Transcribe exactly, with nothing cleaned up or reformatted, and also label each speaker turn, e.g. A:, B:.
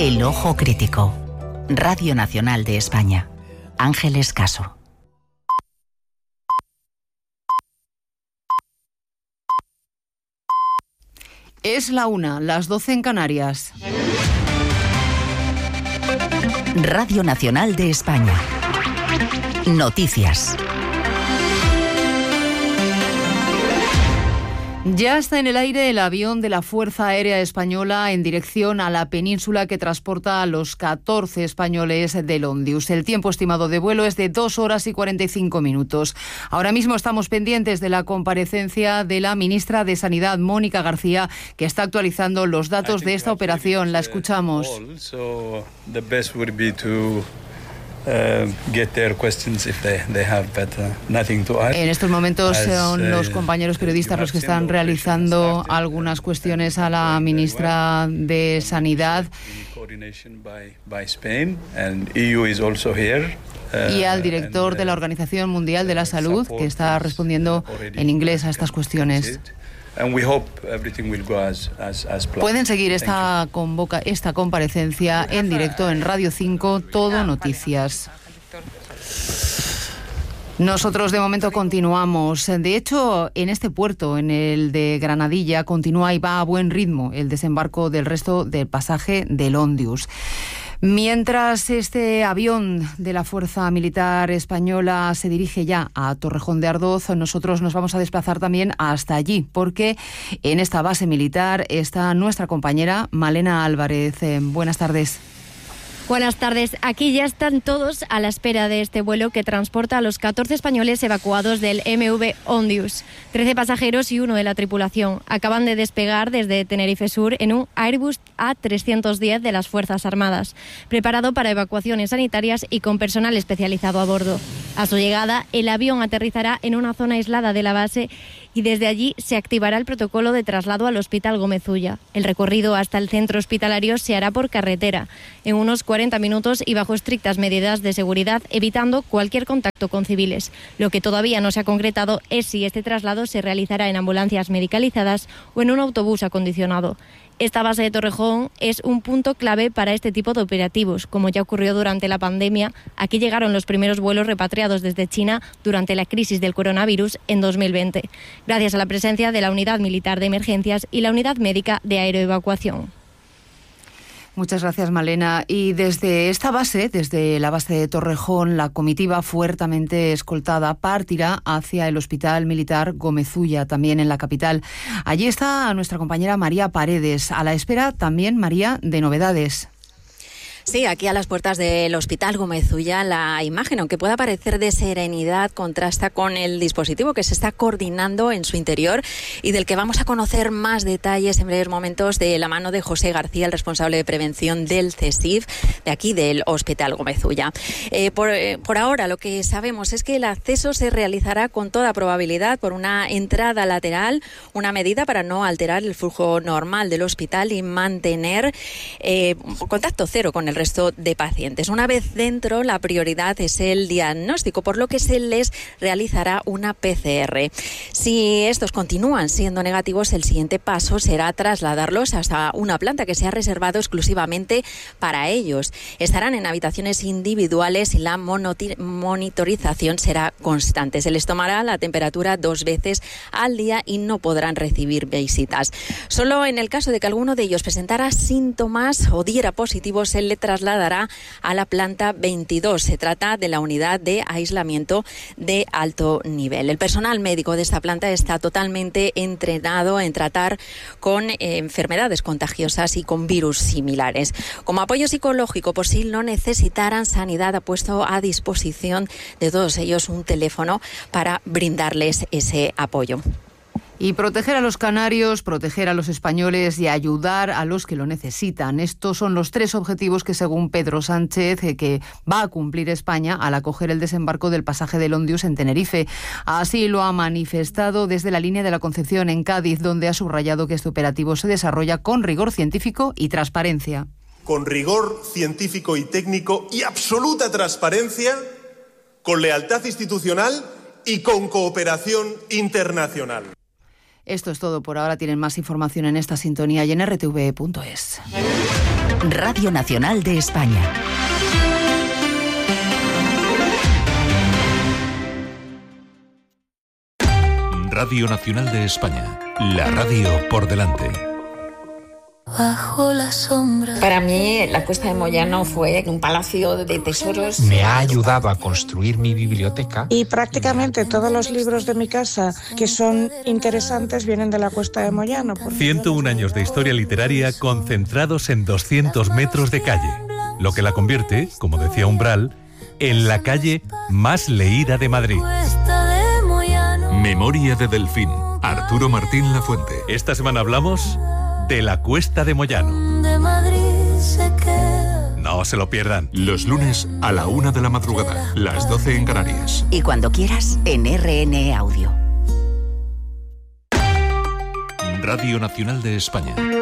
A: El Ojo Crítico. Radio Nacional de España. Ángeles Caso.
B: Es la una, las doce en Canarias.
A: Radio Nacional de España. Noticias.
B: Ya está en el aire el avión de la Fuerza Aérea Española en dirección a la península que transporta a los catorce españoles del Ondius. El tiempo estimado de vuelo es de dos horas y cuarenta y cinco minutos. Ahora mismo estamos pendientes de la comparecencia de la ministra de Sanidad, Mónica García, que está actualizando los datos de esta operación. La escuchamos.
C: Uh, get their questions if they, they have better, nothing to add.
B: En estos momentos
C: As,
B: son los
C: uh,
B: compañeros periodistas los que están realizando algunas cuestiones a la ministra de Sanidad y al director de la Organización Mundial de la Salud, que está respondiendo en inglés a estas cuestiones.
C: And we hope everything will go as, as, as planned.
B: Pueden seguir esta convoca esta comparecencia en directo en Radio cinco, Todo Noticias. Nosotros de momento continuamos. De hecho, en este puerto, en el de Granadilla, continúa y va a buen ritmo el desembarco del resto del pasaje del Ondius. Mientras este avión de la Fuerza Militar Española se dirige ya a Torrejón de Ardoz, nosotros nos vamos a desplazar también hasta allí, porque en esta base militar está nuestra compañera Malena Álvarez. Eh, buenas tardes.
D: Buenas tardes. Aquí ya están todos a la espera de este vuelo que transporta a los catorce españoles evacuados del M V Ondius. trece pasajeros y uno de la tripulación acaban de despegar desde Tenerife Sur en un Airbus A trescientos diez de las Fuerzas Armadas, preparado para evacuaciones sanitarias y con personal especializado a bordo. A su llegada, el avión aterrizará en una zona aislada de la base y desde allí se activará el protocolo de traslado al Hospital Gómez Ulla. El recorrido hasta el centro hospitalario se hará por carretera, en unos cuarenta minutos y bajo estrictas medidas de seguridad, evitando cualquier contacto con civiles. Lo que todavía no se ha concretado es si este traslado se realizará en ambulancias medicalizadas o en un autobús acondicionado. Esta base de Torrejón es un punto clave para este tipo de operativos. Como ya ocurrió durante la pandemia, aquí llegaron los primeros vuelos repatriados desde China durante la crisis del coronavirus en dos mil veinte, gracias a la presencia de la Unidad Militar de Emergencias y la Unidad Médica de Aeroevacuación.
B: Muchas gracias, Malena. Y desde esta base, desde la base de Torrejón, la comitiva fuertemente escoltada partirá hacia el Hospital Militar Gómez Ulla, también en la capital. Allí está nuestra compañera María Paredes. A la espera también, María, de novedades.
E: Sí, aquí a las puertas del Hospital Gómez Ulla la imagen, aunque pueda parecer de serenidad, contrasta con el dispositivo que se está coordinando en su interior y del que vamos a conocer más detalles en breves momentos de la mano de José García, el responsable de prevención del CESIF, de aquí del Hospital Gómez Ulla. Eh, por, eh, por ahora lo que sabemos es que el acceso se realizará con toda probabilidad por una entrada lateral, una medida para no alterar el flujo normal del hospital y mantener eh, contacto cero con el el resto de pacientes. Una vez dentro, la prioridad es el diagnóstico, por lo que se les realizará una P C R. Si estos continúan siendo negativos, el siguiente paso será trasladarlos hasta una planta que se ha reservado exclusivamente para ellos. Estarán en habitaciones individuales y la monitorización será constante. Se les tomará la temperatura dos veces al día y no podrán recibir visitas. Solo en el caso de que alguno de ellos presentara síntomas o diera positivo, se le trasladará a la planta veintidós. Se trata de la unidad de aislamiento de alto nivel. El personal médico de esta planta está totalmente entrenado en tratar con eh, enfermedades contagiosas y con virus similares. Como apoyo psicológico, por si lo necesitaran, Sanidad ha puesto a disposición de todos ellos un teléfono para brindarles ese apoyo.
B: Y proteger a los canarios, proteger a los españoles y ayudar a los que lo necesitan. Estos son los tres objetivos que, según Pedro Sánchez, eh, que va a cumplir España al acoger el desembarco del pasaje del Ondius en Tenerife. Así lo ha manifestado desde la línea de la Concepción en Cádiz, donde ha subrayado que este operativo se desarrolla con rigor científico y transparencia.
F: Con rigor científico y técnico y absoluta transparencia, con lealtad institucional y con cooperación internacional.
B: Esto es todo por ahora. Tienen más información en esta sintonía y en r t v punto es.
A: Radio Nacional de España.
G: Radio Nacional de España. La radio por delante.
H: Bajo la sombra.
I: Para mí, la Cuesta de Moyano fue un palacio de tesoros.
J: Me ha ayudado a construir mi biblioteca.
K: Y prácticamente todos los libros de mi casa que son interesantes vienen de la Cuesta de Moyano.
L: ciento uno años de historia literaria concentrados en doscientos metros de calle, lo que la convierte, como decía Umbral, en la calle más leída de Madrid.
G: Memoria de Delfín. Arturo Martín Lafuente.
L: Esta semana hablamos de la Cuesta de Moyano. No se lo pierdan.
G: Los lunes a la una de la madrugada, las doce en Canarias.
A: Y cuando quieras, en R N E Audio.
G: Radio Nacional de España.